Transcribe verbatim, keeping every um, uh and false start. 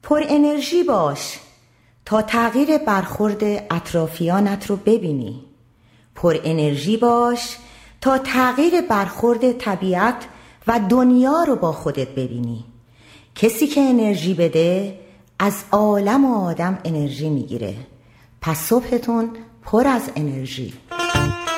پر انرژی باش تا تغییر برخورد اطرافیانت رو ببینی. پر انرژی باش تا تغییر برخورد طبیعت و دنیا رو با خودت ببینی. کسی که انرژی بده از عالم و آدم انرژی میگیره. پس صبحتون پر از انرژی.